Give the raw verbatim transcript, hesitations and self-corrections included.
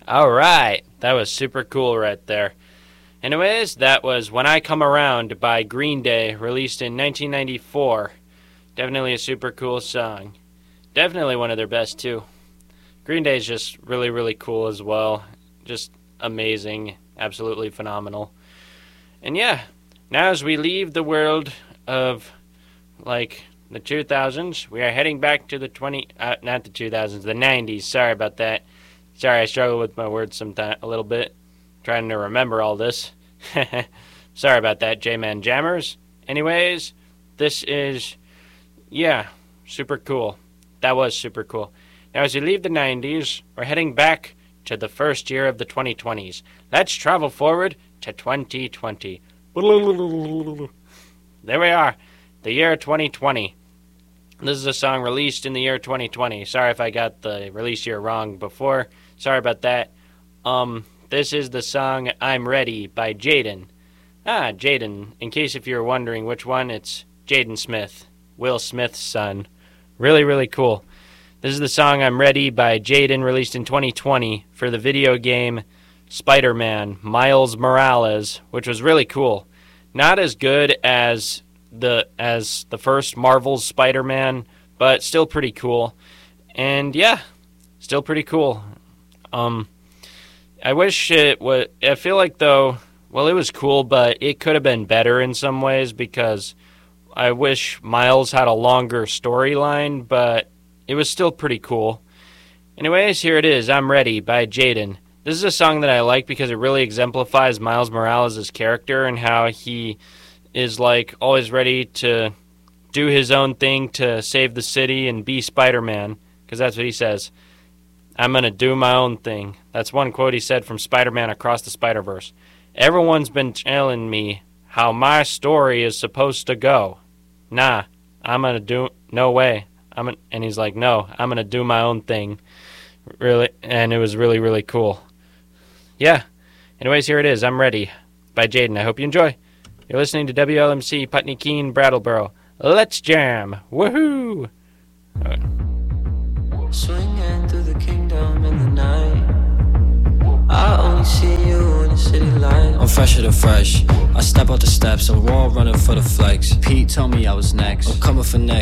All right. That was super cool right there. Anyways, that was When I Come Around by Green Day, released in nineteen ninety-four. Definitely a super cool song. Definitely one of their best, too. Green Day is just really, really cool as well. Just amazing. Absolutely phenomenal. And yeah, now as we leave the world of, like, the two thousands, we are heading back to the twenty, uh, not the two thousands, the nineties. Sorry about that. Sorry, I struggle with my words sometimes a little bit. Trying to remember all this. Sorry about that, J-Man Jammers. Anyways, this is, yeah, super cool. That was super cool. Now, as we leave the nineties, we're heading back to the first year of the twenty twenties. Let's travel forward to twenty twenty. There we are, the year twenty twenty. This is a song released in the year twenty twenty. Sorry if I got the release year wrong before. Sorry about that. Um... This is the song I'm Ready by Jaden. Ah, Jaden. In case if you're wondering which one, it's Jaden Smith, Will Smith's son. Really, really cool. This is the song I'm Ready by Jaden, released in twenty twenty for the video game Spider-Man Miles Morales, which was really cool. Not as good as the as the first Marvel's Spider-Man, but still pretty cool. And yeah, still pretty cool. Um... I wish it would. I feel like, though, well, it was cool, but it could have been better in some ways because I wish Miles had a longer storyline, but it was still pretty cool. Anyways, here it is, I'm Ready by Jaden. This is a song that I like because it really exemplifies Miles Morales' character and how he is, like, always ready to do his own thing to save the city and be Spider-Man, because that's what he says. I'm going to do my own thing. That's one quote he said from Spider-Man Across the Spider-Verse. Everyone's been telling me how my story is supposed to go. Nah, I'm going to do... No way. I'm gonna, and he's like, no, I'm going to do my own thing. Really, and it was really, really cool. Yeah. Anyways, here it is. I'm Ready by Jaden. I hope you enjoy. You're listening to W L M C Putney Keene, Brattleboro. Let's jam. Woohoo! All right. Swinging through the kingdom in the night. I only see you in the city light. I'm fresher than fresh. I step out the steps, I'm raw running for the flex. Pete told me I was next. I'm coming for next.